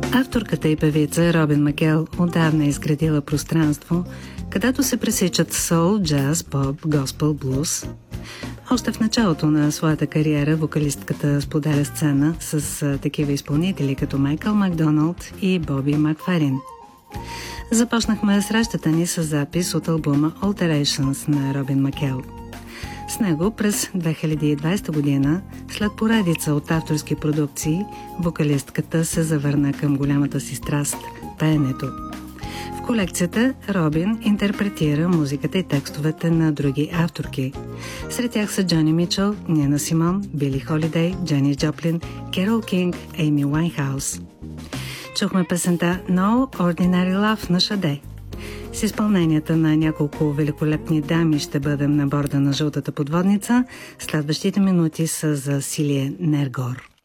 Авторката и певица Робин Макел отдавна е изградила пространство, където се пресичат сол, джаз, поп, госпел, блуз. Още в началото на своята кариера вокалистката споделя сцена с такива изпълнители като Майкъл Макдоналд и Боби Макферин. Започнахме срещата ни с запис от албума Alterations на Робин Макел. С него през 2020 година, след поредица от авторски продукции, вокалистката се завърна към голямата си страст – пеенето. В колекцията Робин интерпретира музиката и текстовете на други авторки. Сред тях са Джони Мичъл, Нина Симон, Били Холидей, Дженис Джоплин, Керол Кинг, Ейми Уайнхаус. Чухме песента No Ordinary Love на Шаде. С изпълненията на няколко великолепни дами ще бъдем на борда на жълтата подводница. Следващите минути са за Силие Нергор.